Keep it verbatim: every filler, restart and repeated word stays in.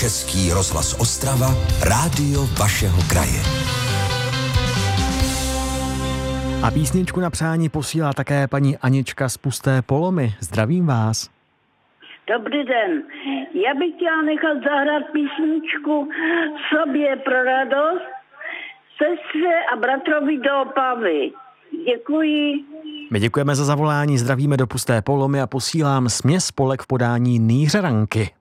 Český rozhlas Ostrava, rádio vašeho kraje. A písničku na přání posílá také paní Anička z Pusté Polomy. Zdravím vás. Dobrý den. Já bych chtěla nechat zahrát písničku sobě pro radost, sestře a bratrovi do Opavy. Děkuji. My děkujeme za zavolání, zdravíme do Pusté Polomy a posílám směs polek v podání nýřeranky.